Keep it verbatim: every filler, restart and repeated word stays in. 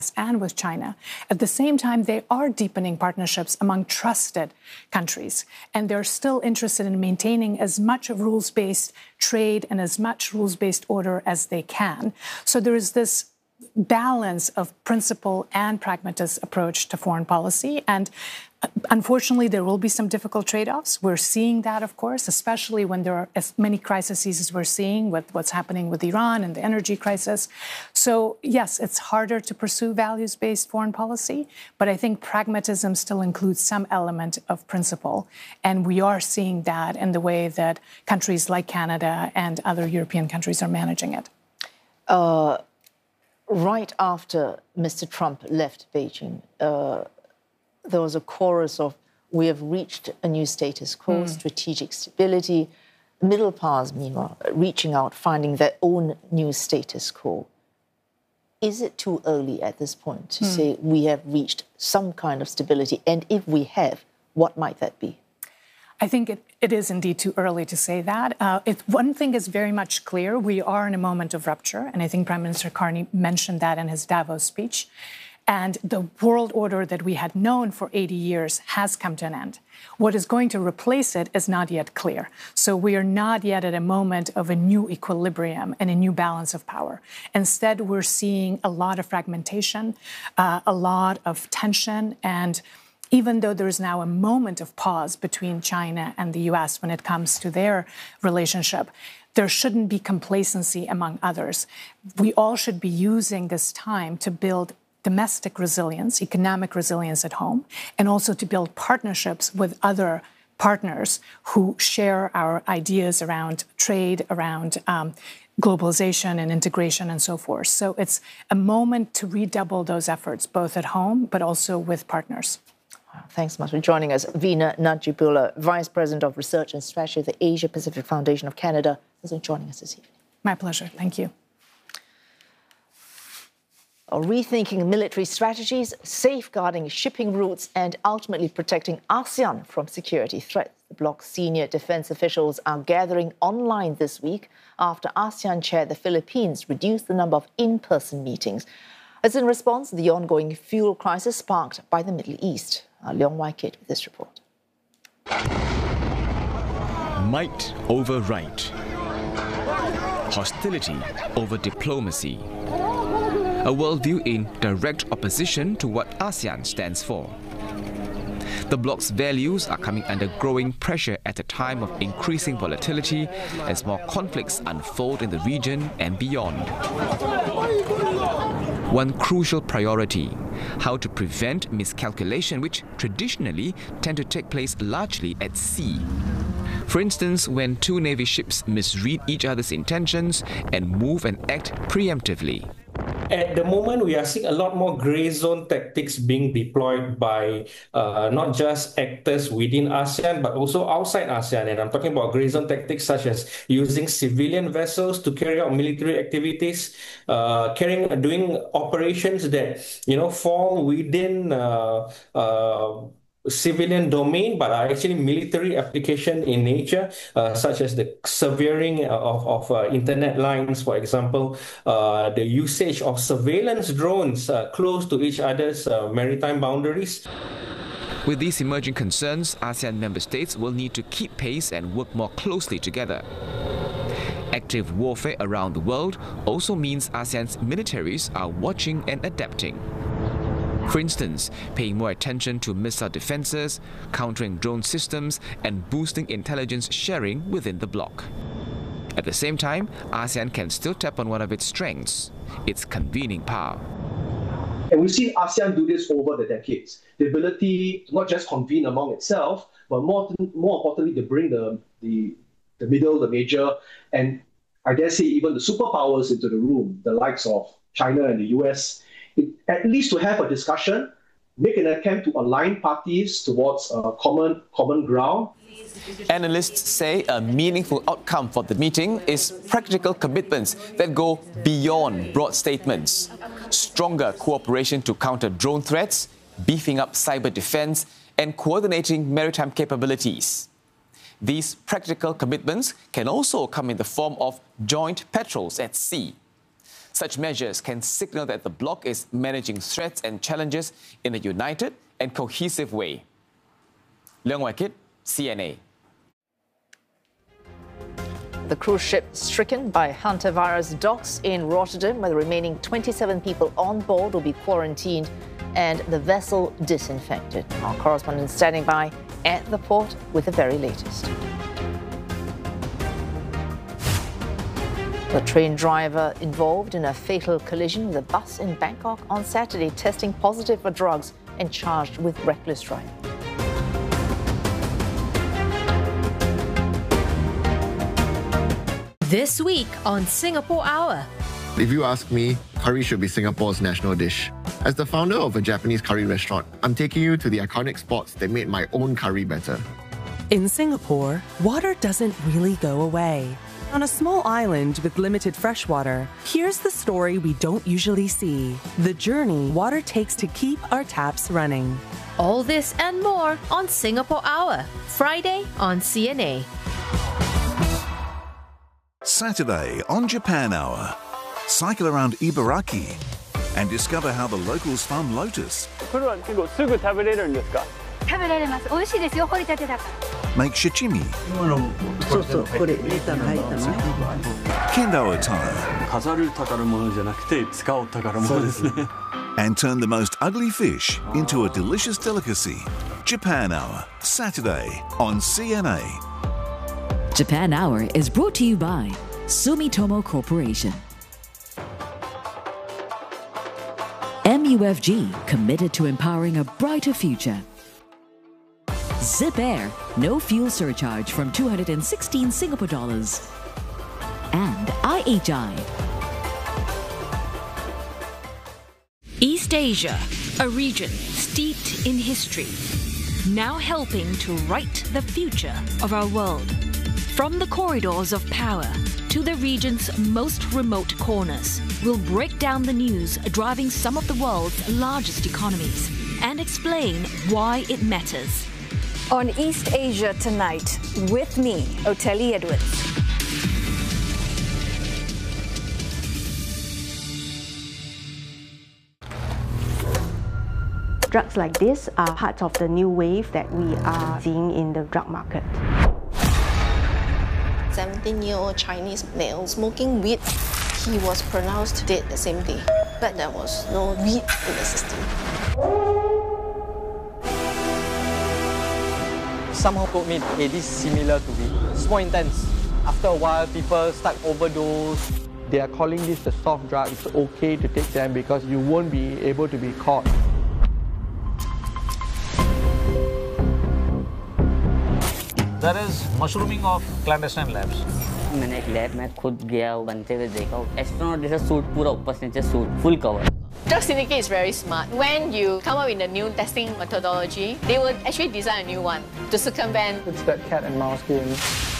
and with China. At the same time, they are deepening partnerships among trusted countries, and they're still interested in maintaining as much of rules-based trade and as much rules-based order as they can. So there is this balance of principle and pragmatist approach to foreign policy. And unfortunately, there will be some difficult trade-offs. We're seeing that, of course, especially when there are as many crises as we're seeing with what's happening with Iran and the energy crisis. So, yes, it's harder to pursue values-based foreign policy, but I think pragmatism still includes some element of principle. And we are seeing that in the way that countries like Canada and other European countries are managing it. Uh, right after Mister Trump left Beijing, uh, there was a chorus of, we have reached a new status quo, mm. strategic stability. Middle powers, meanwhile, reaching out, finding their own new status quo. Is it too early at this point to mm. say we have reached some kind of stability? And if we have, what might that be? I think it, it is indeed too early to say that. Uh, it, one thing is very much clear. We are in a moment of rupture. And I think Prime Minister Carney mentioned that in his Davos speech. And the world order that we had known for eighty years has come to an end. What is going to replace it is not yet clear. So we are not yet at a moment of a new equilibrium and a new balance of power. Instead, we're seeing a lot of fragmentation, uh, a lot of tension. And even though there is now a moment of pause between China and the U S when it comes to their relationship, there shouldn't be complacency among others. We all should be using this time to build domestic resilience, economic resilience at home, and also to build partnerships with other partners who share our ideas around trade, around um, globalization and integration and so forth. So it's a moment to redouble those efforts, both at home, but also with partners. Thanks so much for joining us. Veena Najibullah, Vice President of Research and Strategy at the Asia Pacific Foundation of Canada, is joining us this evening. My pleasure. Thank you. Rethinking military strategies, safeguarding shipping routes, and ultimately protecting ASEAN from security threats. The bloc's senior defense officials are gathering online this week after ASEAN chair the Philippines reduced the number of in-person meetings. It's in response to the ongoing fuel crisis sparked by the Middle East. Uh, Leong Wai Kit with this report. Might over right. Hostility over diplomacy. A worldview in direct opposition to what ASEAN stands for. The bloc's values are coming under growing pressure at a time of increasing volatility as more conflicts unfold in the region and beyond. One crucial priority, how to prevent miscalculation, which traditionally tend to take place largely at sea. For instance, when two Navy ships misread each other's intentions and move and act preemptively. At the moment, we are seeing a lot more grey zone tactics being deployed by uh, not just actors within ASEAN, but also outside ASEAN. And I'm talking about grey zone tactics such as using civilian vessels to carry out military activities, uh, carrying, doing operations that, you know, fall within uh, uh, civilian domain, but are actually military application in nature, uh, such as the severing of, of uh, internet lines, for example, uh, the usage of surveillance drones uh, close to each other's uh, maritime boundaries. With these emerging concerns, ASEAN member states will need to keep pace and work more closely together. Active warfare around the world also means ASEAN's militaries are watching and adapting. For instance, paying more attention to missile defenses, countering drone systems, and boosting intelligence sharing within the bloc. At the same time, ASEAN can still tap on one of its strengths, its convening power. And we've seen ASEAN do this over the decades. The ability to not just convene among itself, but more, more importantly, to bring the, the, the middle, the major, and I dare say even the superpowers into the room, the likes of China and the U S, It, at least to have a discussion, make an attempt to align parties towards a common, common ground. Analysts say a meaningful outcome for the meeting is practical commitments that go beyond broad statements. Stronger cooperation to counter drone threats, beefing up cyber defense, and coordinating maritime capabilities. These practical commitments can also come in the form of joint patrols at sea. Such measures can signal that the bloc is managing threats and challenges in a united and cohesive way. Leung Wai Kit, C N A. The cruise ship stricken by hantavirus docks in Rotterdam, where the remaining twenty-seven people on board will be quarantined and the vessel disinfected. Our correspondent standing by at the port with the very latest. The train driver involved in a fatal collision with a bus in Bangkok on Saturday, testing positive for drugs and charged with reckless driving. This week on Singapore Hour. If you ask me, curry should be Singapore's national dish. As the founder of a Japanese curry restaurant, I'm taking you to the iconic spots that made my own curry better. In Singapore, water doesn't really go away. On a small island with limited freshwater, here's the story we don't usually see: the journey water takes to keep our taps running. All this and more on Singapore Hour, Friday on C N A. Saturday on Japan Hour. Cycle around Ibaraki and discover how the locals farm lotus. Make sashimi. Kendo attire. And turn the most ugly fish into a delicious delicacy. Japan Hour, Saturday on C N A. Japan Hour is brought to you by Sumitomo Corporation. M U F G, committed to empowering a brighter future. Zip Air, no fuel surcharge from two hundred sixteen Singapore dollars. And I H I. East Asia, a region steeped in history, now helping to write the future of our world. From the corridors of power to the region's most remote corners, we'll break down the news driving some of the world's largest economies and explain why it matters. On East Asia Tonight, with me, Oteli Edwards. Drugs like this are part of the new wave that we are seeing in the drug market. seventeen-year-old Chinese male smoking weed. He was pronounced dead the same day, but there was no weed in the system. Somehow told me, hey, this is similar to weed. It's more intense. After a while, people start overdose. They are calling this the soft drug. It's okay to take them because you won't be able to be caught. There is mushrooming of clandestine labs. मैंने एक lab में खुद गया बनते हुए देखा astronaut जैसा suit पूरा ऊपर से नीचे suit full cover. Drug syndicate is very smart. When you come up with a new testing methodology, they will actually design a new one to circumvent. It's that cat and mouse game.